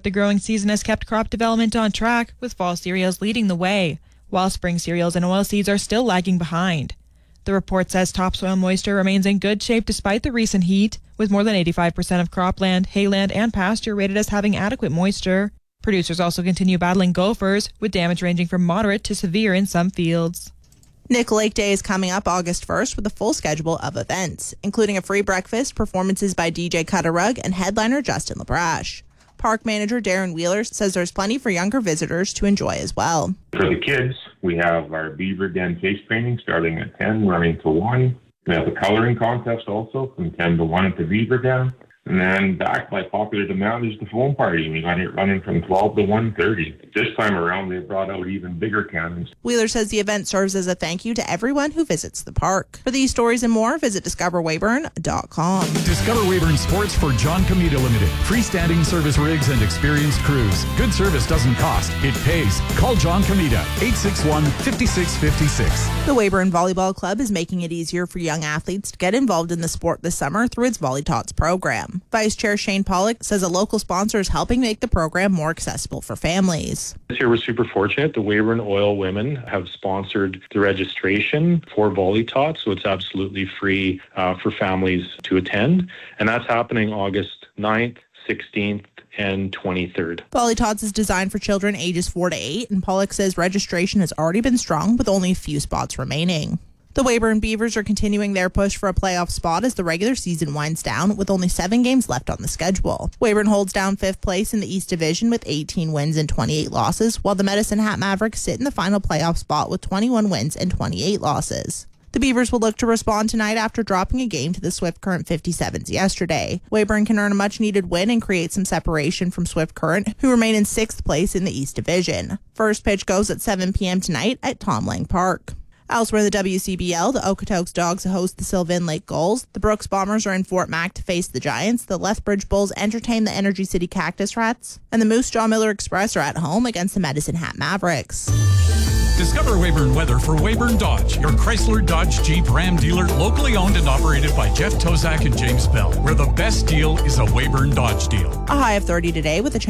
The growing season has kept crop development on track, with fall cereals leading the way, while spring cereals and oilseeds are still lagging behind. The report says topsoil moisture remains in good shape despite the recent heat, with more than 85% of cropland, hayland, and pasture rated as having adequate moisture. Producers also continue battling gophers, with damage ranging from moderate to severe in some fields. Nickel Lake Day is coming up August 1st with a full schedule of events, including a free breakfast, performances by DJ Cut-A-Rug, and headliner Justin LaBrache. Park manager Darren Wheeler says there's plenty for younger visitors to enjoy as well. For the kids, we have our beaver den face painting starting at 10, running to 1. We have a coloring contest also from 10 to 1 at the beaver den. And then back by popular demand is the foam party. We got it running from 12 to 1:30. This time around, they brought out even bigger cannons. Wheeler says the event serves as a thank you to everyone who visits the park. For these stories and more, visit discoverweyburn.com. Discover Weyburn Sports for John Comita Limited. Freestanding service rigs and experienced crews. Good service doesn't cost, it pays. Call John Comita, 861-5656. The Weyburn Volleyball Club is making it easier for young athletes to get involved in the sport this summer through its Volley Tots program. Vice Chair Shane Pollock says a local sponsor is helping make the program more accessible for families. This year we're super fortunate. The Weyburn Oil Women have sponsored the registration for Volley Tots, so it's absolutely free for families to attend. And that's happening August 9th, 16th, and 23rd. Volley Tots is designed for children ages 4 to 8, and Pollock says registration has already been strong with only a few spots remaining. The Weyburn Beavers are continuing their push for a playoff spot as the regular season winds down, with only 7 games left on the schedule. Weyburn holds down 5th place in the East Division with 18 wins and 28 losses, while the Medicine Hat Mavericks sit in the final playoff spot with 21 wins and 28 losses. The Beavers will look to respond tonight after dropping a game to the Swift Current 57s yesterday. Weyburn can earn a much-needed win and create some separation from Swift Current, who remain in 6th place in the East Division. First pitch goes at 7 p.m. tonight at Tom Lang Park. Elsewhere in the WCBL, the Okotoks Dogs host the Sylvan Lake Gulls. The Brooks Bombers are in Fort Mac to face the Giants. The Lethbridge Bulls entertain the Energy City Cactus Rats. And the Moose Jaw Miller Express are at home against the Medicine Hat Mavericks. Discover Weyburn weather for Weyburn Dodge, your Chrysler, Dodge, Jeep, Ram dealer, locally owned and operated by Jeff Tozak and James Bell, where the best deal is a Weyburn Dodge deal. A high of 30 today with a